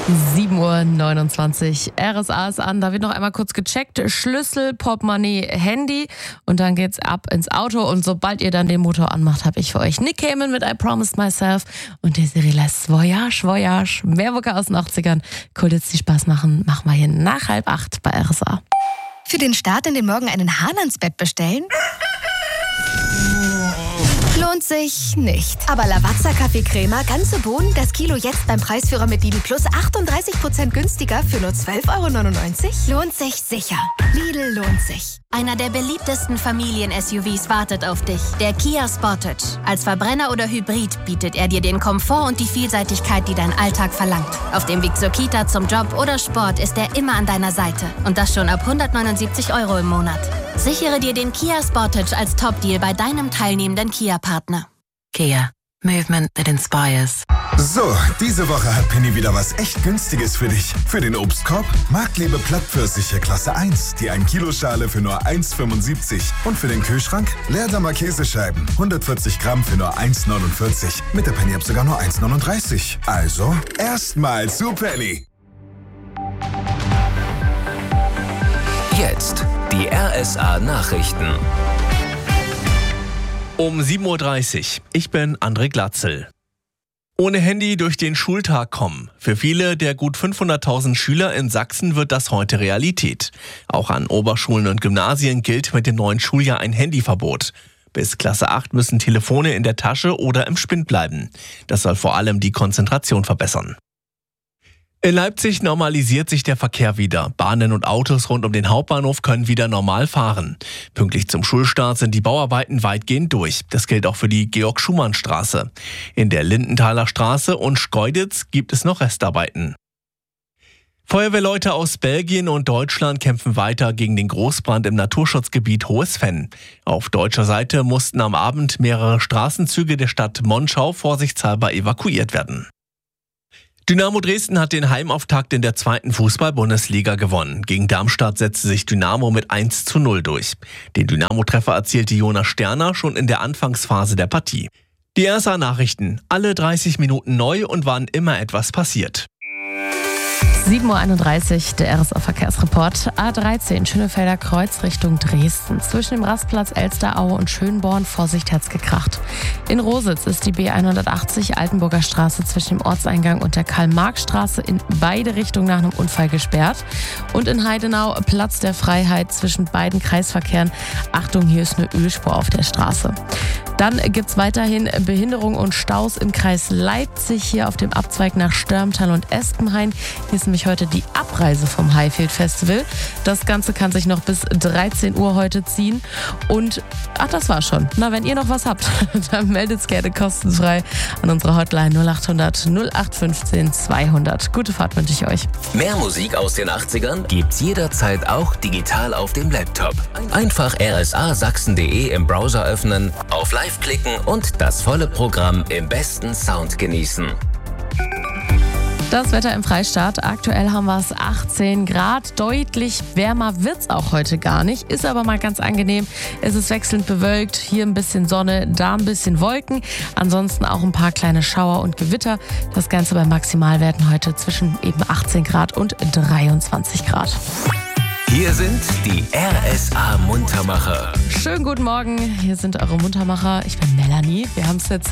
7:29 Uhr. RSA ist an. Da wird noch einmal kurz gecheckt. Schlüssel, Portemonnaie, Handy. Und dann geht's ab ins Auto. Und sobald ihr dann den Motor anmacht, habe ich für euch Nick Cayman mit I Promised Myself und Desiree Les Voyage, Voyage. Mehr Mucke aus den 80ern. Cool, jetzt die Spaß machen. Machen wir hier nach 7:30 bei RSA. Für den Start in den Morgen einen Hahn ans Bett bestellen? Lohnt sich nicht. Aber Lavazza Kaffeecrema, ganze Bohnen, das Kilo jetzt beim Preisführer mit Lidl Plus 38% günstiger für nur 12,99 €? Lohnt sich sicher. Lidl lohnt sich. Einer der beliebtesten Familien-SUVs wartet auf dich. Der Kia Sportage. Als Verbrenner oder Hybrid bietet er dir den Komfort und die Vielseitigkeit, die dein Alltag verlangt. Auf dem Weg zur Kita, zum Job oder Sport ist er immer an deiner Seite. Und das schon ab 179 € im Monat. Sichere dir den Kia Sportage als Top-Deal bei deinem teilnehmenden Kia-Partner. Kia. Movement that inspires. So, diese Woche hat Penny wieder was echt Günstiges für dich. Für den Obstkorb Marktliebe Plattpfirsiche Klasse 1, die 1-Kilo-Schale für nur 1,75. Und für den Kühlschrank Leerdammer Käsescheiben, 140 Gramm für nur 1,49. Mit der Penny-App sogar nur 1,39. Also, erstmal zu Penny. Jetzt die RSA-Nachrichten. Um 7:30 Uhr. Ich bin André Glatzel. Ohne Handy durch den Schultag kommen. Für viele der gut 500.000 Schüler in Sachsen wird das heute Realität. Auch an Oberschulen und Gymnasien gilt mit dem neuen Schuljahr ein Handyverbot. Bis Klasse 8 müssen Telefone in der Tasche oder im Spind bleiben. Das soll vor allem die Konzentration verbessern. In Leipzig normalisiert sich der Verkehr wieder. Bahnen und Autos rund um den Hauptbahnhof können wieder normal fahren. Pünktlich zum Schulstart sind die Bauarbeiten weitgehend durch. Das gilt auch für die Georg-Schumann-Straße. In der Lindenthaler Straße und Schkeuditz gibt es noch Restarbeiten. Feuerwehrleute aus Belgien und Deutschland kämpfen weiter gegen den Großbrand im Naturschutzgebiet Hohes Venn. Auf deutscher Seite mussten am Abend mehrere Straßenzüge der Stadt Monschau vorsichtshalber evakuiert werden. Dynamo Dresden hat den Heimauftakt in der 2. Fußball-Bundesliga gewonnen. Gegen Darmstadt setzte sich Dynamo mit 1:0 durch. Den Dynamo-Treffer erzielte Jonas Sterner schon in der Anfangsphase der Partie. Die RSA-Nachrichten, alle 30 Minuten neu und wann immer etwas passiert. 7:31 Uhr, der RSA-Verkehrsreport. A13, Schönefelder Kreuz Richtung Dresden. Zwischen dem Rastplatz Elsteraue und Schönborn, Vorsicht, hat's gekracht. In Rositz ist die B180 Altenburger Straße zwischen dem Ortseingang und der Karl-Marx-Straße in beide Richtungen nach einem Unfall gesperrt. Und in Heidenau Platz der Freiheit zwischen beiden Kreisverkehren. Achtung, hier ist eine Ölspur auf der Straße. Dann gibt's weiterhin Behinderung und Staus im Kreis Leipzig, hier auf dem Abzweig nach Störmtal und Espenhain. Hier ist nämlich heute die Abreise vom Highfield Festival. Das Ganze kann sich noch bis 13 Uhr heute ziehen. Und, das war's schon. Na, wenn ihr noch was habt, dann meldet's gerne kostenfrei an unsere Hotline 0800 0815 200. Gute Fahrt wünsche ich euch. Mehr Musik aus den 80ern gibt's jederzeit auch digital auf dem Laptop. Einfach rsasachsen.de im Browser öffnen, auf Live klicken und das volle Programm im besten Sound genießen. Das Wetter im Freistaat. Aktuell haben wir es 18 Grad. Deutlich wärmer wird's auch heute gar nicht. Ist aber mal ganz angenehm. Es ist wechselnd bewölkt. Hier ein bisschen Sonne, da ein bisschen Wolken. Ansonsten auch ein paar kleine Schauer und Gewitter. Das Ganze bei Maximalwerten heute zwischen eben 18 Grad und 23 Grad. Hier sind die RSA-Muntermacher. Schönen guten Morgen, hier sind eure Muntermacher. Ich bin Melanie. Wir haben es jetzt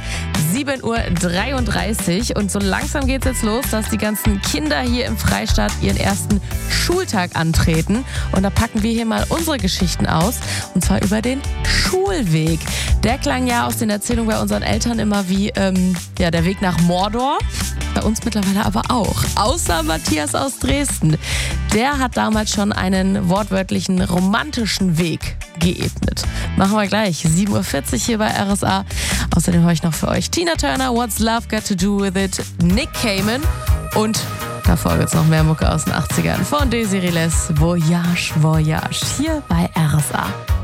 7:33 Uhr und so langsam geht es jetzt los, dass die ganzen Kinder hier im Freistaat ihren ersten Schultag antreten. Und da packen wir hier mal unsere Geschichten aus, und zwar über den Schulweg. Der klang ja aus den Erzählungen bei unseren Eltern immer wie der Weg nach Mordor. Bei uns mittlerweile aber auch. Außer Matthias aus Dresden. Der hat damals schon einen wortwörtlichen romantischen Weg geebnet. Machen wir gleich. 7:40 Uhr hier bei RSA. Außerdem habe ich noch für euch Tina Turner, What's Love Got to Do With It, Nick Cayman und davor gibt's noch mehr Mucke aus den 80ern von Desiree Les Voyage, Voyage hier bei RSA.